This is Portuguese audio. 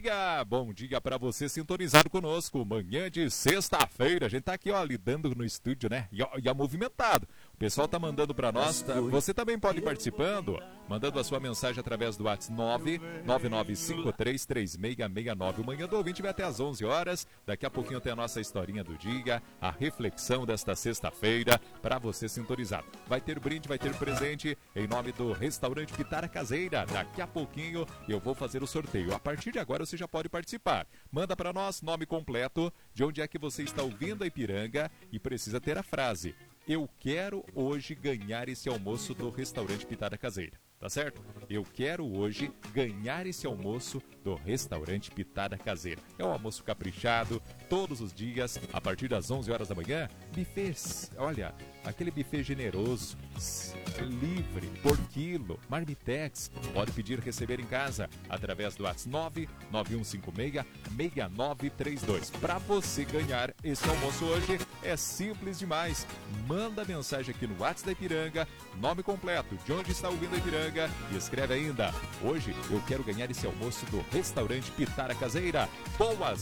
Bom dia para você sintonizado conosco. Manhã de sexta-feira. A gente tá aqui, ó, lidando no estúdio, né? E ó, movimentado. O pessoal tá mandando para nós. Você também pode ir participando, mandando a sua mensagem através do WhatsApp 999533669. O Manhã do Ouvinte vai até às 11 horas. Daqui a pouquinho tem a nossa historinha do dia, a reflexão desta sexta-feira para você sintonizado. Vai ter brinde, vai ter presente em nome do Restaurante Pitara Caseira. Daqui a pouquinho eu vou fazer o sorteio. A partir de agora você já pode participar. Manda para nós nome completo, de onde é que você está ouvindo a Ipiranga e precisa ter a frase: eu quero hoje ganhar esse almoço do Restaurante Pitara Caseira. Tá certo? Eu quero hoje ganhar esse almoço do Restaurante Pitara Caseira. É um almoço caprichado, todos os dias, a partir das 11 horas da manhã. Buffets, olha, aquele buffet generoso, livre, por quilo, marmitex. Pode pedir e receber em casa, através do WhatsApp 99156-6932. Para você ganhar esse almoço hoje, é simples demais. Manda mensagem aqui no WhatsApp da Ipiranga, nome completo, de onde está ouvindo a Ipiranga, e escreve ainda: hoje eu quero ganhar esse almoço do Restaurante Pitara Caseira. Boas